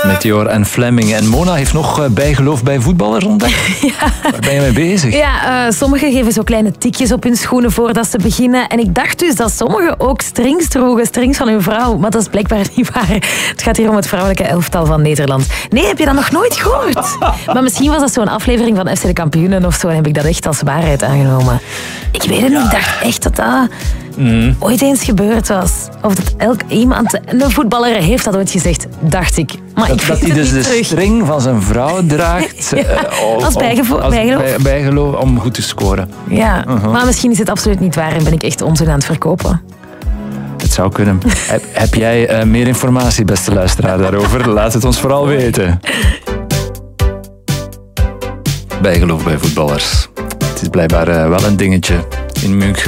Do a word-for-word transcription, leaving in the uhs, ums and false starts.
Meteor en Fleming. En Mona heeft nog uh, bijgeloof bij voetballers ontdekt. Ja. Waar ben je mee bezig? Ja, uh, sommigen geven zo kleine tikjes op hun schoenen voordat ze beginnen. En ik dacht dus dat sommigen ook strings droegen, strings van hun vrouw. Maar dat is blijkbaar niet waar. Het gaat hier om het vrouwelijke elftal van Nederland. Nee, heb je dat nog nooit gehoord? Maar misschien was dat zo'n aflevering van F C de Kampioenen of zo. En heb ik dat echt als waarheid aangenomen. Ik weet het niet, ik dacht echt dat dat mm. ooit eens gebeurd was. Of dat elk iemand, een voetballer heeft dat ooit gezegd, dacht ik. Maar dat, ik dat hij dus de terug. string van zijn vrouw draagt ja, uh, als bijgeloof. Als bij, bijgeloof om goed te scoren. Ja, uh-huh. Maar misschien is het absoluut niet waar en ben ik echt onzin aan het verkopen. Het zou kunnen. heb, heb jij uh, meer informatie, beste luisteraar, daarover? Laat het ons vooral weten. Bijgeloof bij voetballers. Het is blijkbaar uh, wel een dingetje in München.